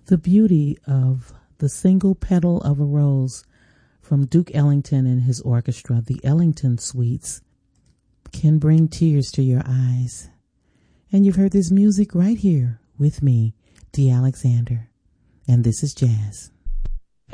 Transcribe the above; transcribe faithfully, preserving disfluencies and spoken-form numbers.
The beauty of The Single Petal of a Rose from Duke Ellington and his orchestra, the Ellington Suites, can bring tears to your eyes. And you've heard this music right here with me, Dee Alexander. And this is jazz.